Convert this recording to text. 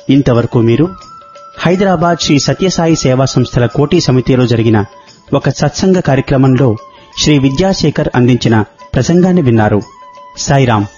ఇంతవరకు మీరు హైదరాబాద్ శ్రీ సత్యసాయి సేవా సంస్థల కోటి సమితిలో జరిగిన ఒక సత్సంగ కార్యక్రమంలో శ్రీ విద్యాశేఖర్ అందించిన ప్రసంగాన్ని విన్నారు. సాయిరాం.